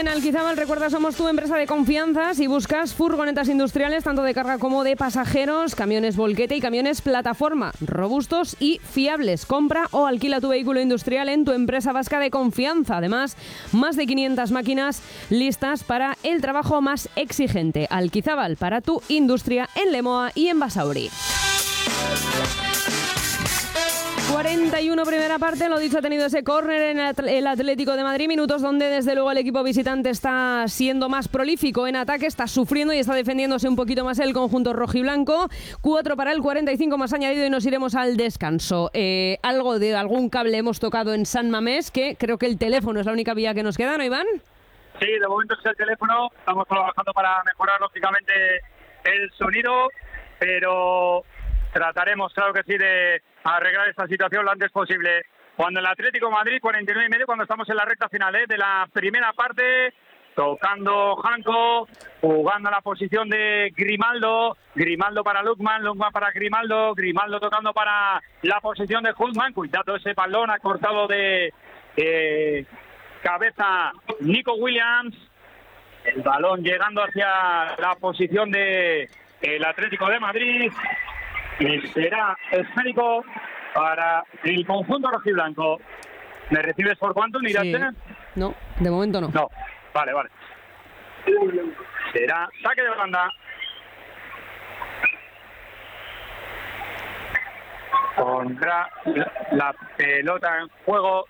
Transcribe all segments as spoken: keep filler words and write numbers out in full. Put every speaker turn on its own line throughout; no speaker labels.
Alquizábal, recuerda, somos tu empresa de confianza. Si buscas furgonetas industriales, tanto de carga como de pasajeros, camiones volquete y camiones plataforma, robustos y fiables. Compra o alquila tu vehículo industrial en tu empresa vasca de confianza. Además, más de quinientas máquinas listas para el trabajo más exigente. Alquizábal, para tu industria en Lemoa y en Basauri. cuarenta y uno primera parte, lo dicho, ha tenido ese córner en el Atlético de Madrid, minutos donde desde luego el equipo visitante está siendo más prolífico en ataque, está sufriendo y está defendiéndose un poquito más el conjunto rojiblanco. Cuatro para el cuarenta y cinco más añadido y nos iremos al descanso. Eh, algo de algún cable hemos tocado en San Mamés, que creo que el teléfono es la única vía que nos queda, ¿no, Iván?
Sí, de momento es el teléfono, estamos trabajando para mejorar lógicamente el sonido, pero trataremos, claro que sí, de arreglar esta situación lo antes posible. Cuando el Atlético de Madrid, cuarenta y nueve y medio, cuando estamos en la recta final ¿eh? de la primera parte, tocando Janko, jugando a la posición de Grimaldo, Grimaldo para Lukman, Lukman para Grimaldo, Grimaldo tocando para la posición de Hultman, cuidado ese balón, ha cortado de eh, cabeza Nico Williams, el balón llegando hacia la posición de el Atlético de Madrid. Y será esférico para el conjunto rojiblanco. ¿Me recibes por cuánto, Nirante?
Sí. No, de momento no.
No, vale, vale. Será saque de banda. Contra la pelota en juego.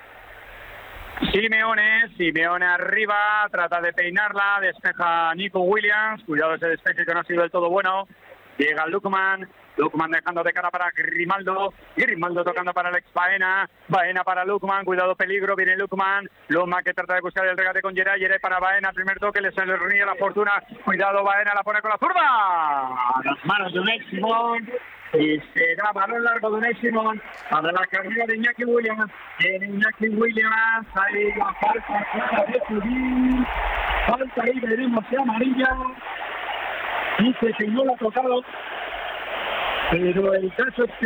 Simeone, Simeone arriba, trata de peinarla, despeja Nico Williams. Cuidado ese despeje que no ha sido del todo bueno. Llega Lukman. Lukman dejando de cara para Grimaldo, Grimaldo tocando para Alex Baena, Baena para Lukman, cuidado peligro, viene Lukman, Lukman que trata de buscar el regate con Geray, Geray para Baena, primer toque, le sale ríe la fortuna, cuidado Baena, la pone con la zurda, a las manos de Unai Simón, y será balón largo de Unai Simón, para la carrera de Iñaki Williams, viene Iñaki Williams, ahí la falta de subir, falta ahí, veremos si amarilla, dice que no lo ha tocado, pero el caso es que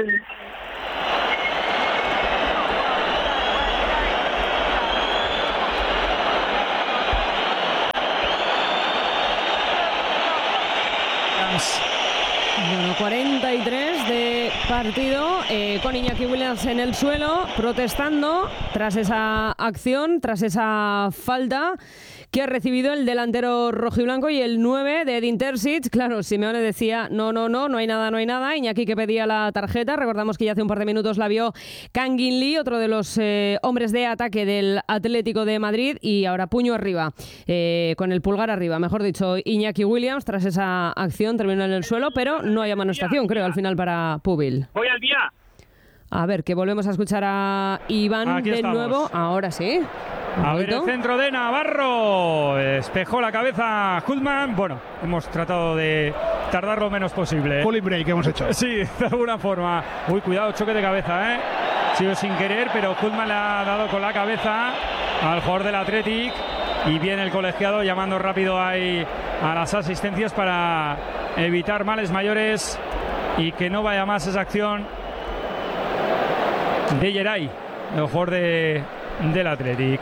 bueno, cuarenta y tres de partido, eh, con Iñaki Williams en el suelo protestando tras esa acción, tras esa falta que ha recibido el delantero rojiblanco, y el nueve de Edin Terzic. Claro, Simeone decía no, no, no, no hay nada, no hay nada. Iñaki que pedía la tarjeta, recordamos que ya hace un par de minutos la vio Kangin Lee, otro de los eh, hombres de ataque del Atlético de Madrid, y ahora puño arriba, eh, con el pulgar arriba, mejor dicho, Iñaki Williams tras esa acción, terminó en el suelo, pero no hay amonestación, creo, al final para Pubil.
Voy al día.
A ver, que volvemos a escuchar a Iván
Aquí
de
estamos.
nuevo, ahora sí.
A ver el centro de Navarro, despejó la cabeza Hultman. Bueno, hemos tratado de tardar lo menos posible.
Pulling break hemos hecho.
Sí, de alguna forma. Uy, cuidado, choque de cabeza, ¿eh? Ha sido sin querer, pero Hultman le ha dado con la cabeza al jugador del Athletic. Y viene el colegiado llamando rápido ahí a las asistencias para evitar males mayores y que no vaya más esa acción de Geray, el jugador de, del Athletic.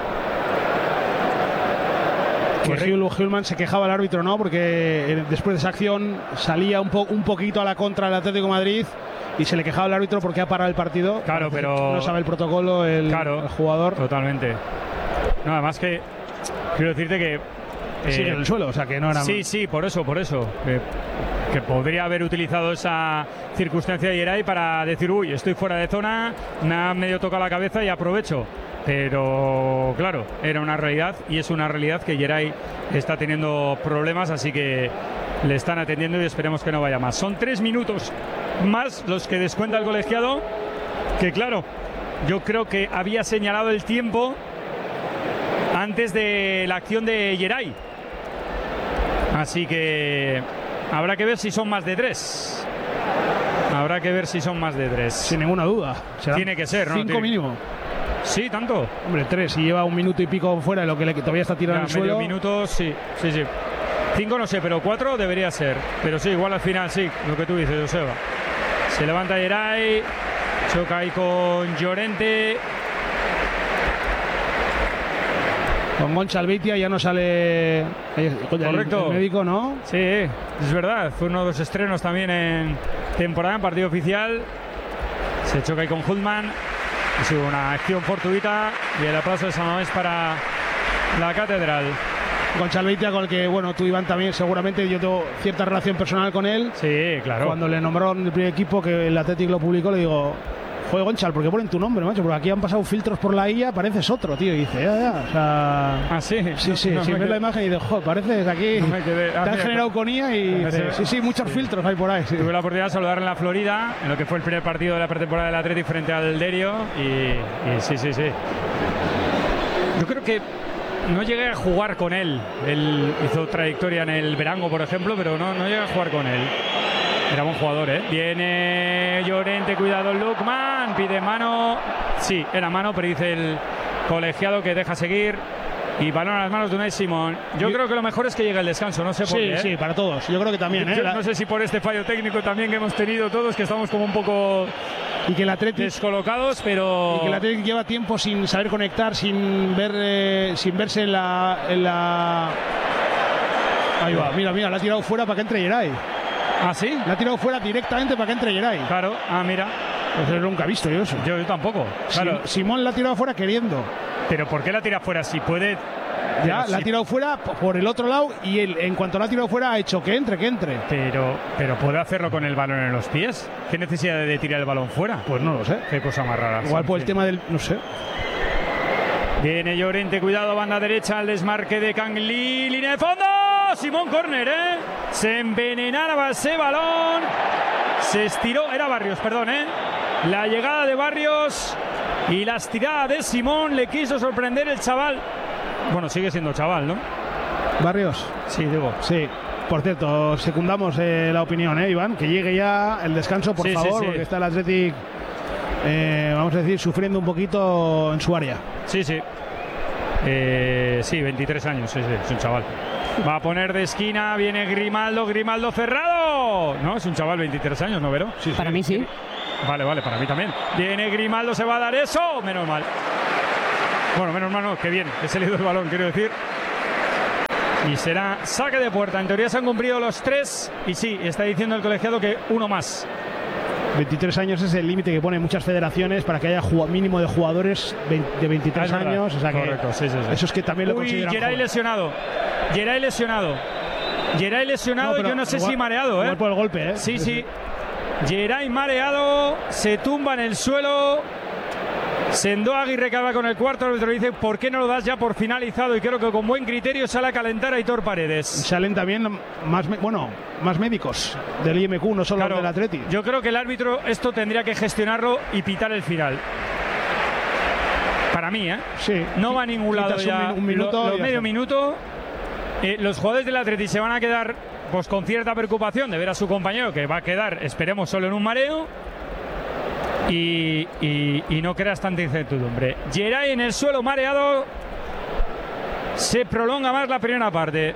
Que Hultman se quejaba al árbitro, ¿no? Porque después de esa acción salía un, po un poquito a la contra del Atlético de Madrid y se le quejaba al árbitro porque ha parado el partido.
Claro, pero
no sabe el protocolo el,
claro,
el jugador.
Totalmente. Nada más que quiero decirte que
eh, sigue en el suelo, o sea que no era.
Sí, sí, por eso, por eso. Que, que podría haber utilizado esa circunstancia de Geray para decir, uy, estoy fuera de zona, me ha medio tocado la cabeza y aprovecho. Pero claro, era una realidad y es una realidad que Geray está teniendo problemas, así que le están atendiendo y esperemos que no vaya más. Son tres minutos más los que descuenta el colegiado, que claro, yo creo que había señalado el tiempo antes de la acción de Geray. Así que habrá que ver si son más de tres. Habrá que ver si son más de tres.
Sin ninguna duda.
Tiene que ser, ¿no?
Cinco
Tiene...
mínimo.
Sí, tanto.
Hombre, tres. Si lleva un minuto y pico fuera de lo que le, todavía está tirado en el
medio
suelo.
minutos, sí, sí, sí. Cinco no sé, pero cuatro debería ser. Pero sí, igual al final sí, lo que tú dices, Joseba. Se levanta Geray, choca ahí con Llorente.
Con Gonçalves ya no sale
Correcto.
El, el médico, ¿no?
Sí, es verdad. Fue uno de los estrenos también en temporada, en partido oficial. Se choca ahí con Hultman. Ha sido una acción fortuita y el aplauso de San Mamés para la catedral.
Gonçalves, con el que, bueno, tú, Iván, también seguramente yo tengo cierta relación personal con él.
Sí, claro.
Cuando le nombraron el primer equipo, que el Atlético lo publicó, le digo, joder, Gonçal, ¿por qué ponen tu nombre, macho? Porque aquí han pasado filtros por la I A, pareces otro, tío. Y dice, ya, ya, o sea...
Ah, sí.
Sí, sí,
no,
si
no
ves la imagen y dices, joder, pareces aquí...
No me quedé...
Te
ah,
has
mira,
generado con I A y dices, sí, sí, muchos
sí.
filtros hay por ahí. Sí.
Tuve la oportunidad de saludarle en la Florida, en lo que fue el primer partido de la pretemporada del Atlético frente al Derio. Y, y sí, sí, sí. Yo creo que no llegué a jugar con él. Él hizo trayectoria en el Verango, por ejemplo, pero no, no llegué a jugar con él. Era buen jugador, ¿eh? Viene Llorente, cuidado Lukman, pide mano. Sí, era mano, pero dice el colegiado que deja seguir. Y balón a las manos de Unai Simón. Yo, Yo creo que lo mejor es que llegue el descanso, no sé por
sí,
qué. ¿eh?
Sí, para todos. Yo creo que también, ¿eh?
Yo
La...
no sé si por este fallo técnico también que hemos tenido todos, que estamos como un poco
y que el Atlético
descolocados, pero...
Y que el Atlético lleva tiempo sin saber conectar, sin ver eh, sin verse en la, en la... Ahí va, mira, mira, la ha tirado fuera para que entre Geray.
¿Ah, sí?
La ha tirado fuera directamente para que entre Geray.
Claro, ah, mira.
Pues yo nunca he visto yo eso.
Yo, yo tampoco. Claro.
Simón la ha tirado fuera queriendo.
¿Pero por qué la tira fuera? Si puede...
Ya,
si...
la ha tirado fuera por el otro lado y él, en cuanto la ha tirado fuera, ha hecho que entre, que entre.
Pero, pero ¿puede hacerlo con el balón en los pies? ¿Qué necesidad de tirar el balón fuera?
Pues no lo sé.
Qué cosa más rara.
Igual por el tema del... no sé.
Viene Llorente, cuidado, banda derecha, al desmarque de Cangli, línea de fondo. Simón, córner, ¿eh? Se envenenaba ese balón. Se estiró, era Barrios, perdón, ¿eh? La llegada de Barrios y la estirada de Simón le quiso sorprender el chaval. Bueno, sigue siendo chaval, ¿no?
Barrios.
Sí, digo.
Sí. Por cierto, secundamos eh, la opinión, ¿eh, Iván? Que llegue ya el descanso, por
sí,
favor,
sí, sí.
porque está el Athletic, eh, vamos a decir, sufriendo un poquito en su área.
Sí, sí. Eh, sí, veintitrés años, sí, sí, es un chaval. Va a poner de esquina, viene Grimaldo, Grimaldo cerrado. No, es un chaval, veintitrés años, ¿no, Vero?
Sí, para sí. mí sí.
Vale, vale, para mí también. Viene Grimaldo, se va a dar eso. Menos mal. Bueno, menos mal no, que bien, he salido el balón, quiero decir. Y será saque de puerta. En teoría se han cumplido los tres. Y sí, está diciendo el colegiado que uno más.
veintitrés años es el límite que ponen muchas federaciones para que haya mínimo de jugadores de veintitrés años. O sea que
correcto, sí, sí, sí.
Eso es que también lo
Uy,
consideran.
Geray lesionado. Geray lesionado. Geray lesionado, no, yo no sé
igual,
si mareado, ¿eh?
Igual por el golpe, ¿eh?
Sí, sí. Geray mareado, se tumba en el suelo. Sendo Aguirre acaba con el cuarto árbitro y dice, ¿por qué no lo das ya por finalizado? Y creo que con buen criterio sale a calentar a Aitor Paredes.
Salen también más, bueno, más médicos del I M Q, no solo claro, del Atleti.
Yo creo que el árbitro esto tendría que gestionarlo y pitar el final. Para mí, ¿eh?
Sí.
No va a ningún lado ya.
Un, un minuto.
Lo, lo medio minuto. Eh, los jugadores del Atleti se van a quedar pues con cierta preocupación de ver a su compañero, que va a quedar, esperemos, solo en un mareo. Y, y, y no creas tanta incertidumbre. Geray en el suelo mareado. Se prolonga más la primera parte.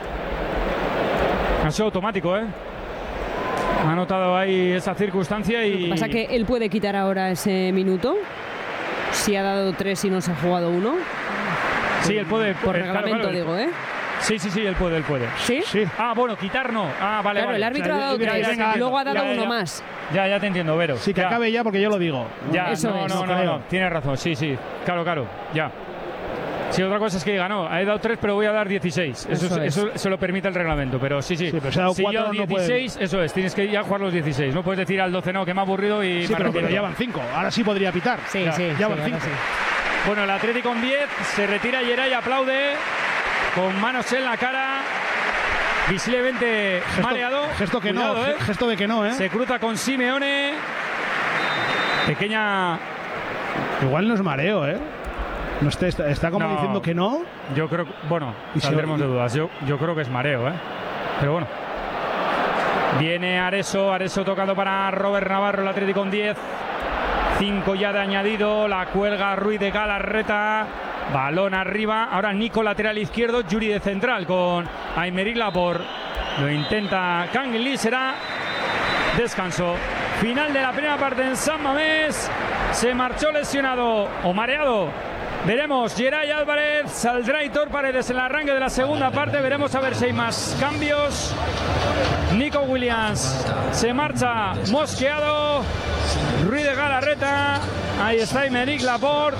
Ha sido automático, ¿eh? Ha notado ahí esa circunstancia y...
Lo que pasa que él puede quitar ahora ese minuto. Si ha dado tres y no se ha jugado uno.
Sí, él puede.
Por
eh,
reglamento,
claro, claro.
digo, ¿eh?
Sí, sí, sí, él puede, él puede.
¿Sí?
Sí.
Ah, bueno, quitar no. Ah, vale,
claro,
vale.
el árbitro
o sea,
ha dado
mira,
tres,
venga,
luego ha dado
ya, ya,
uno
ya.
más.
Ya, ya te entiendo, Vero.
Sí, que
ya.
acabe ya porque yo lo digo.
Ya,
Eso
no,
es.
no, no, no, no, tienes razón, sí, sí. Claro, claro, ya. Sí, otra cosa es que diga, no, he dado tres, pero voy a dar dieciséis. Eso,
Eso,
es, eso se lo permite el reglamento, pero sí, sí.
Sí, pero si ha dado
si
cuatro,
yo dieciséis,
no
eso es, tienes que ya jugar los dieciséis. No puedes decir al doce, no, que me ha aburrido y...
Sí, pero, pero ya van cinco. Ahora sí podría pitar.
Sí,
ya,
sí.
Ya
sí,
van cinco.
sí.
Bueno, el Atlético con diez, se retira Geray, aplaude, con manos en la cara, visiblemente
Gesto,
mareado.
Gesto que
Cuidado,
no,
¿eh?
gesto de que no, ¿eh?
Se cruza con Simeone. Pequeña...
Igual no es mareo, ¿eh? No está, está, está como
No.
diciendo que no.
Yo creo, bueno,
Y si-
saldremos de dudas. Yo, yo creo que es mareo, ¿eh? Pero bueno. Viene Areso, Areso tocando para Robert Navarro, el Atlético con diez. cinco ya de añadido, la cuelga Ruiz de Galarreta. Balón arriba, ahora Nico lateral izquierdo, Yuri de central con Aymeric Laporte. Lo intenta Cangli, será descanso. Final de la primera parte en San Mamés. Se marchó lesionado o mareado Veremos, Geray Álvarez, saldrá Aitor Paredes en el arranque de la segunda parte. Veremos a ver si hay más cambios. Nico Williams se marcha mosqueado. Ruiz de Galarreta. Ahí está Aymeric Laporte.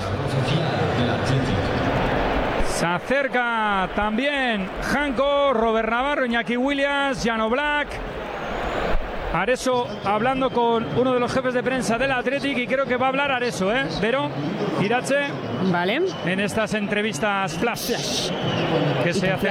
Se acerca también Janko, Robert Navarro, Iñaki Williams, Jano Black. Areso hablando con uno de los jefes de prensa del Athletic y creo que va a hablar Areso, ¿eh? Vero, Irache.
Vale.
En estas entrevistas flash que se hacen.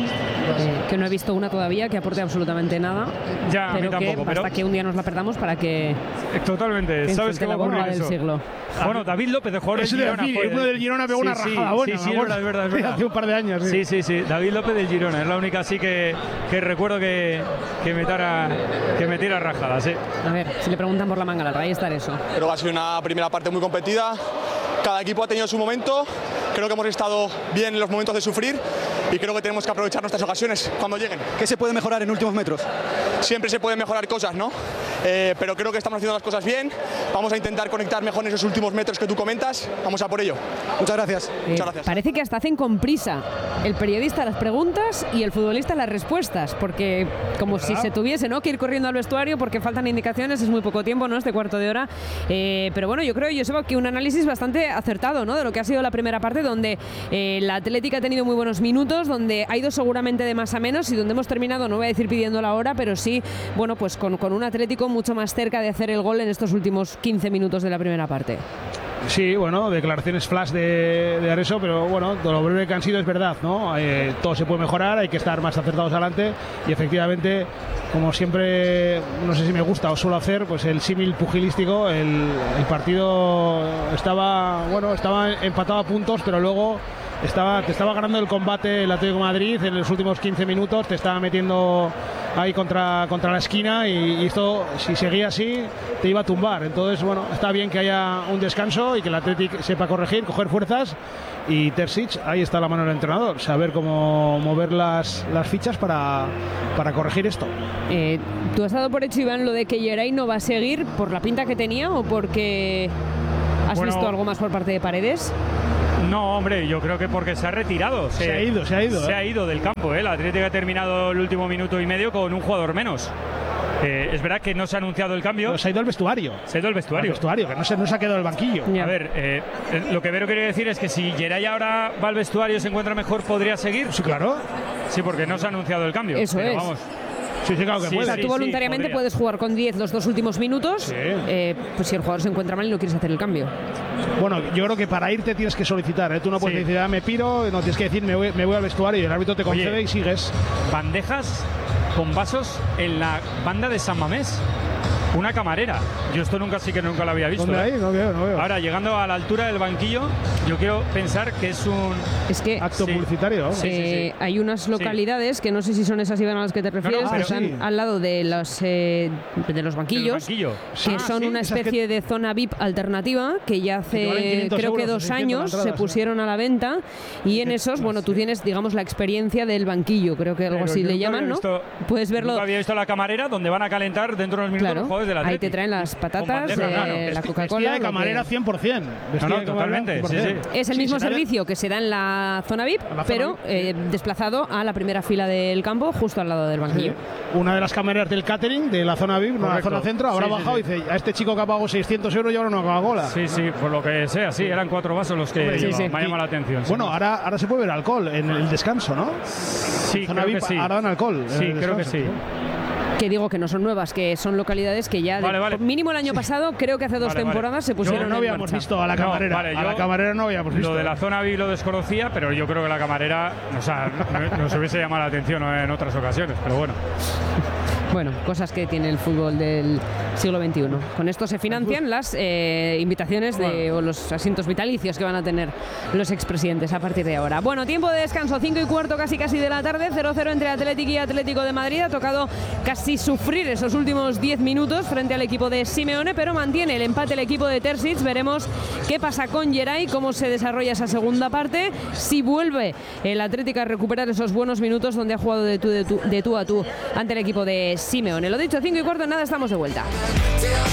Eh, que no he visto una todavía que aporte absolutamente nada.
Ya,
pero
a mí tampoco.
Que basta
pero...
que un día nos la perdamos para que.
Totalmente.
que
¿Sabes qué va a ocurrir
del
eso?
Siglo.
Bueno, David López de jugador del Girona.
Decir,
fue...
uno del Girona pegó
sí,
una
sí,
rajada buena.
Sí, sí, es verdad, es verdad, es verdad.
Hace un par de años.
Sí, sí, sí. David López del Girona. Es la única así que, que recuerdo que, que, metiera, que metiera rajadas. ¿eh?
A ver, si le preguntan por la manga larga, ahí está eso.
Creo que ha sido una primera parte muy competida. Cada equipo ha tenido su momento. Creo que hemos estado bien en los momentos de sufrir y creo que tenemos que aprovechar nuestras ocasiones cuando lleguen.
¿Qué se puede mejorar en últimos metros?
Siempre se pueden mejorar cosas, ¿no? Eh, pero creo que estamos haciendo las cosas bien. Vamos a intentar conectar mejor en esos últimos metros que tú comentas. Vamos a por ello.
Muchas gracias.
Eh,
Muchas gracias.
Parece que hasta hacen con prisa el periodista las preguntas y el futbolista las respuestas, porque como si se tuviese, ¿no?, que ir corriendo al vestuario porque faltan indicaciones, es muy poco tiempo, ¿no?, este cuarto de hora. Eh, pero bueno, yo creo, Joseba, que un análisis bastante acertado, ¿no?, de lo que ha sido la primera parte, donde eh, la Atlética ha tenido muy buenos minutos, donde ha ido seguramente de más a menos y donde hemos terminado, no voy a decir pidiendo la hora, pero sí, bueno, pues con, con un Atlético mucho más cerca de hacer el gol en estos últimos quince minutos de la primera parte.
Sí, bueno, declaraciones flash de, de Areso, pero bueno, todo lo breve que han sido es verdad, ¿no? Eh, todo se puede mejorar, hay que estar más acertados adelante y efectivamente, como siempre, no sé si me gusta o suelo hacer, pues el símil pugilístico, el, el partido estaba, bueno, estaba empatado a puntos, pero luego estaba, te estaba ganando el combate el Atlético de Madrid en los últimos quince minutos, te estaba metiendo ahí contra, contra la esquina y, y esto, si seguía así, te iba a tumbar. Entonces, bueno, está bien que haya un descanso y que el Athletic sepa corregir, coger fuerzas. Y Terzic, ahí está la mano del entrenador, saber cómo mover las, las fichas para, para corregir esto.
Eh, ¿Tú has dado por hecho, Iván, lo de que Geray no va a seguir por la pinta que tenía o porque has
bueno,
visto algo más por parte de Paredes?
No, hombre, yo creo que porque se ha retirado.
Se, se ha ido, se ha ido.
Se
¿eh?
ha ido del campo, ¿eh? El Atlético ha terminado el último minuto y medio con un jugador menos. Eh, es verdad que no se ha anunciado el cambio.
No, se ha ido al vestuario.
Se ha ido al vestuario.
Al vestuario, que no se, no se ha quedado el banquillo.
Ya.
A ver, eh, lo que Vero quería decir es que si Geray ahora va al vestuario y se encuentra mejor, ¿podría seguir?
Sí, claro.
Sí, porque no se ha anunciado el cambio.
Eso
pero
es.
Vamos.
Sí, sí, claro que
Sí,
puede.
O sea, tú voluntariamente
podría.
puedes jugar con diez los dos últimos minutos,
Sí.
eh, pues si el jugador se encuentra mal y no quieres hacer el cambio.
Bueno, yo creo que para irte tienes que solicitar, ¿eh? Tú no puedes
Sí.
decir, ah, me piro, no tienes que decir, me voy, me voy al vestuario y el árbitro te concede
Oye,
y sigues.
Bandejas con vasos en la banda de San Mamés. Una camarera. Yo esto nunca sí que nunca lo había visto.
¿Dónde
¿eh?
hay? No veo, no veo.
Ahora, llegando a la altura del banquillo, yo quiero pensar que es un...
Es que
Acto
sí.
publicitario. ¿no?
Sí, sí,
eh, hay unas localidades que no sé si son esas, Iván, a las que te refieres,
no,
que
pero
están
sí.
al lado de los, eh, de los banquillos.
el banquillo.
Que
Ah,
son
sí,
una
esas
especie de zona V I P alternativa que ya
Que valen
hace
quinientos
creo que
euros o
dos
seiscientos la
años
entrada,
se
sí.
pusieron a la venta y en esos, bueno, tú tienes, digamos, la experiencia del banquillo, creo que algo
Pero
así
yo
le
nunca
llaman,
había
¿no?
visto-
Puedes verlo.
Nunca había visto la camarera donde van a calentar dentro de unos minutos
Claro,
los jugadores del
ahí
Athletic.
te traen las
Con
patatas,
bandejas,
eh,
claro.
la
Vestida
Coca-Cola.
de
lo
camarera
que-
cien por cien. Vestida
No, no,
de camarera
totalmente,
cien por cien.
sí,
Es el
Sí,
mismo
sí, sale-
servicio que se da en la zona V I P,
En la zona
pero
V I P.
eh, desplazado a la primera fila del campo, justo al lado del banquillo.
Una de las camareras del catering de la zona V I P, no la
Correcto.
zona centro, habrá
Sí, sí,
bajado
sí.
y dice, a este chico que ha pagado seiscientos euros y ahora una Coca-Cola.
Sí, sí, por lo que sea, sí, eran cuatro vasos los que
Hombre, sí,
llevaba.
sí.
Me ha llamado la atención. sí.
Bueno, ahora, ahora se puede ver alcol en el descanso, ¿no?
sí,
zona
creo
V I
que
P,
sí.
ahora dan alcohol. en
Sí,
el
creo que
descanso.
sí.
Que digo que no son nuevas, que son localidades que ya, de-
Vale, vale.
mínimo el año pasado, creo que hace dos
Vale, vale.
temporadas se
Yo
pusieron
Pero no
en
habíamos
marcha.
visto a la
No,
camarera.
vale,
a la
yo
camarera no habíamos visto.
Lo de la zona V I P lo desconocía, pero yo creo que la camarera, o sea, no, nos hubiese llamado la atención en otras ocasiones, pero bueno.
Bueno, cosas que tiene el fútbol del siglo veintiuno. Con esto se financian las eh, invitaciones de, o los asientos vitalicios que van a tener los expresidentes a partir de ahora. Bueno, tiempo de descanso, cinco y cuarto casi casi de la tarde, cero cero entre Athletic y Atlético de Madrid. Ha tocado casi sufrir esos últimos diez minutos frente al equipo de Simeone, pero mantiene el empate el equipo de Terzic. Veremos qué pasa con Geray, cómo se desarrolla esa segunda parte, si vuelve el Atlético a recuperar esos buenos minutos donde ha jugado de tú, de tú, de tú a tú ante el equipo de Simeone. Lo dicho, cinco y cuarto, nada, estamos de vuelta.